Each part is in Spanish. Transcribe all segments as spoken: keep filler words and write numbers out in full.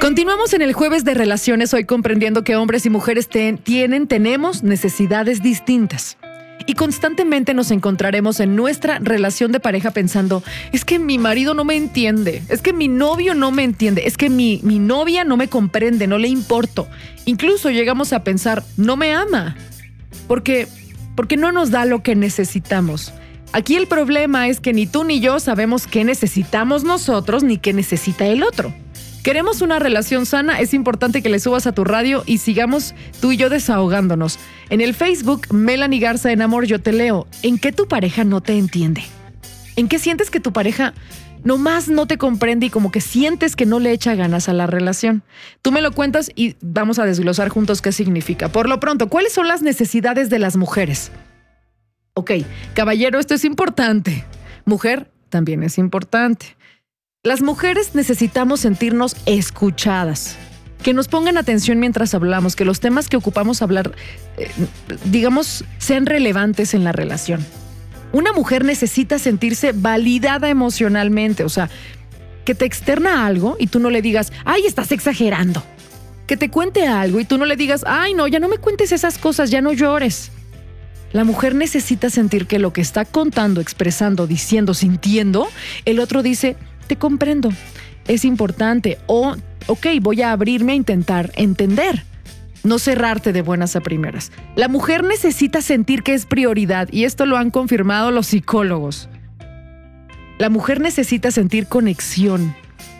Continuamos en el jueves de relaciones, hoy comprendiendo que hombres y mujeres te- tienen, tenemos necesidades distintas. Y constantemente nos encontraremos en nuestra relación de pareja pensando, es que mi marido no me entiende, es que mi novio no me entiende, es que mi, mi novia no me comprende, no le importo. Incluso llegamos a pensar, no me ama, porque, porque no nos da lo que necesitamos. Aquí el problema es que ni tú ni yo sabemos qué necesitamos nosotros ni qué necesita el otro. Queremos una relación sana, es importante que le subas a tu radio y sigamos tú y yo desahogándonos. En el Facebook, Melanie Garza en Amor, yo te leo. ¿En qué tu pareja no te entiende? ¿En qué sientes que tu pareja nomás no te comprende y como que sientes que no le echa ganas a la relación? Tú me lo cuentas y vamos a desglosar juntos qué significa. Por lo pronto, ¿cuáles son las necesidades de las mujeres? Ok, caballero, esto es importante. Mujer, también es importante. Las mujeres necesitamos sentirnos escuchadas, que nos pongan atención mientras hablamos, que los temas que ocupamos hablar, eh, digamos, sean relevantes en la relación. Una mujer necesita sentirse validada emocionalmente, o sea, que te externa algo y tú no le digas, ay, estás exagerando. Que te cuente algo y tú no le digas, ay, no, ya no me cuentes esas cosas, ya no llores. La mujer necesita sentir que lo que está contando, expresando, diciendo, sintiendo, el otro dice, te comprendo, es importante, o, ok, voy a abrirme a intentar entender, no cerrarte de buenas a primeras. La mujer necesita sentir que es prioridad, y esto lo han confirmado los psicólogos. La mujer necesita sentir conexión,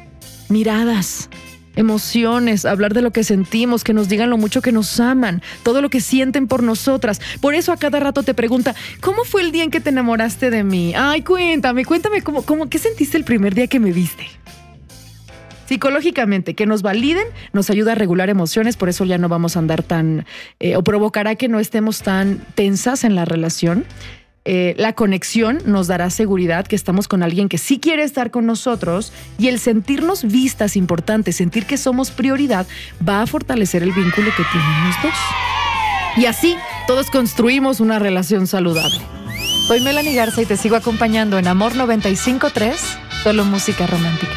miradas, emociones, hablar de lo que sentimos, que nos digan lo mucho que nos aman, todo lo que sienten por nosotras. Por eso a cada rato te pregunta, ¿cómo fue el día en que te enamoraste de mí? Ay, cuéntame, cuéntame, ¿cómo, cómo, ¿qué sentiste el primer día que me viste? Psicológicamente, que nos validen, nos ayuda a regular emociones, por eso ya no vamos a andar tan, eh, o provocará que no estemos tan tensas en la relación. Eh, la conexión nos dará seguridad que estamos con alguien que sí quiere estar con nosotros, y el sentirnos vistas importantes, sentir que somos prioridad, va a fortalecer el vínculo que tienen los dos. Y así todos construimos una relación saludable. Soy Melanie Garza y te sigo acompañando en Amor noventa y cinco punto tres, solo música romántica.